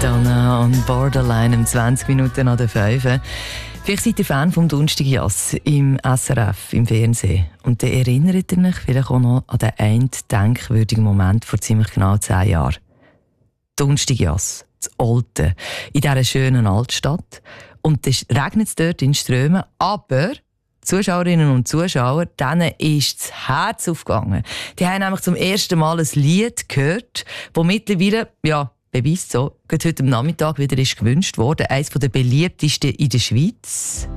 Madonna on Borderline um 20 Minuten an der 5. Vielleicht seid ihr Fan vom Donnerstagjass im SRF, im Fernsehen. Und dann erinnert ihr euch vielleicht auch noch an den einen denkwürdigen Moment vor ziemlich genau 10 Jahren. Donnerstagjass, das Olten, in dieser schönen Altstadt. Und es regnet dort in Strömen, aber Zuschauerinnen und Zuschauer, denen ist das Herz aufgegangen. Die haben nämlich zum ersten Mal ein Lied gehört, das mittlerweile, beweist so, gerade heute am Nachmittag wieder ist gewünscht worden. Eines der beliebtesten in der Schweiz.